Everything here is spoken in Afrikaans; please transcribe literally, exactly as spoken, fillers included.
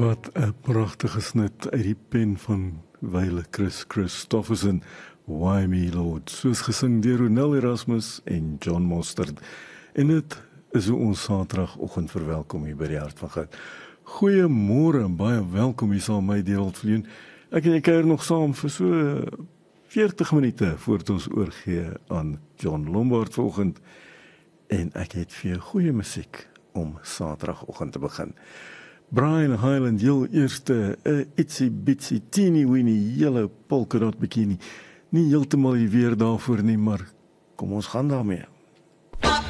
Wat 'n pragtige snit uit die pen van wyle Chris Christofferson, Why Me Lord, soos gesing deur Ronel Erasmus en John Mostert. En dit is hoe ons Saterdagoggend verwelkom hier by die Hart van Goud. Goeiemôre, baie welkom hier saam met my Derald Vleen. Ek en jy kuier nog saam vir so veertig minute voordat ons oorgee aan John Lombard vanoggend. En ek het vir jou goeie musiek om Saterdagoggend te begin. Brian Hyland, heel eerste, uh, itsy bitsy teeny weeny yellow polka dot bikini. Nie heeltemal die weer daarvoor nie, maar kom ons gaan daarmee.